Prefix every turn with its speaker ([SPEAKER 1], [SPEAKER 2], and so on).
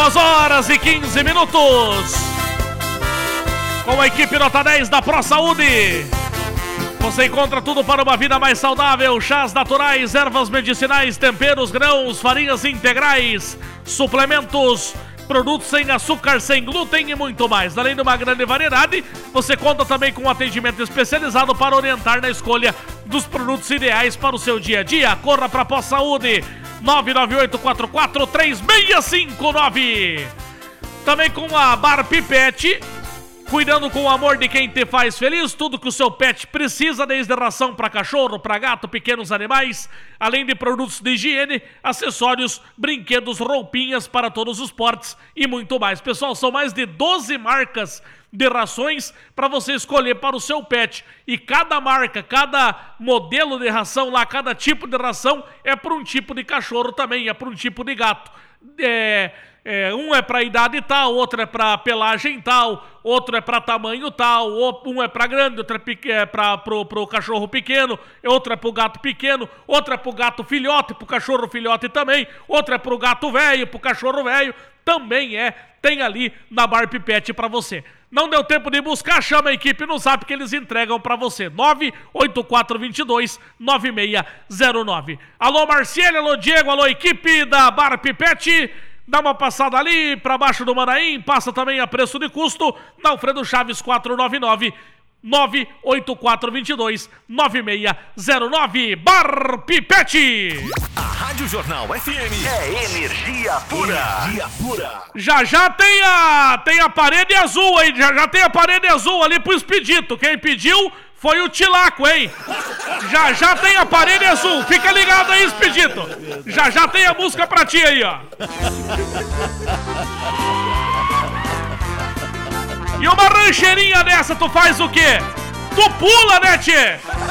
[SPEAKER 1] 2h15. Com a equipe nota 10 da Pro Saúde. Você encontra tudo para uma vida mais saudável: chás naturais, ervas medicinais, temperos, grãos, farinhas integrais, suplementos, produtos sem açúcar, sem glúten e muito mais. Além de uma grande variedade, você conta também com um atendimento especializado para orientar na escolha dos produtos ideais para o seu dia a dia. Corra para a Pro Saúde, 998443659. Também com a Bar Pipete, cuidando com o amor de quem te faz feliz. Tudo que o seu pet precisa, desde ração para cachorro, para gato, pequenos animais, além de produtos de higiene, acessórios, brinquedos, roupinhas para todos os portes e muito mais. Pessoal, são mais de 12 marcas de rações para você escolher para o seu pet. E cada marca, cada modelo de ração lá, cada tipo de ração é para um tipo de cachorro também, é para um tipo de gato. Um é para idade tal, outro é para pelagem tal, outro é para tamanho tal, um é para grande, outro é pro cachorro pequeno, outro é pro gato pequeno, outro é pro gato filhote, pro cachorro filhote também, outro é pro gato velho, pro cachorro velho, também tem ali na Bar Pipete para você. Não deu tempo de buscar? Chama a equipe no Zap que eles entregam para você. 98422-9609. Alô Marcelo, alô Diego, alô equipe da Bar Pipete. Dá uma passada ali para baixo do Manaim, passa também a preço de custo na Alfredo Chaves 499, 98422-9609. Bar Pipete.
[SPEAKER 2] A Rádio Jornal FM é energia pura. Energia pura.
[SPEAKER 1] Já tem a parede azul aí, já tem a parede azul ali pro Expedito. Quem pediu foi o Tilaco, hein? Já tem a parede azul. Fica ligado aí, Expedito. Já tem a música pra ti aí, ó. E uma rancheirinha dessa, tu faz o quê? Tu pula, né, tchê?